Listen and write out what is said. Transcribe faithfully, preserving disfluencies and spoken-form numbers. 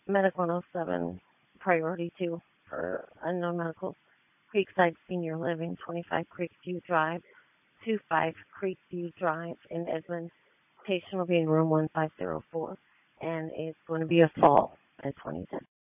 Medical one oh seven, priority two for unknown medicals. Creekside Senior Living, twenty-five Creekview Drive, twenty-five Creekview Drive in Edmond. Patient will be in room one five zero four, and it's going to be a fall at twenty ten.